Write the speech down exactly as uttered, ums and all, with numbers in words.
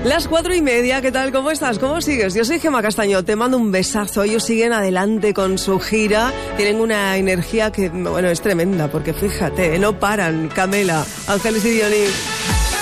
Las cuatro y media, ¿qué tal? ¿Cómo estás? ¿Cómo sigues? Yo soy Gemma Castaño, te mando un besazo. Ellos siguen adelante con su gira, tienen una energía que, bueno, es tremenda, porque fíjate, no paran. Camela, Ángeles y Dionis.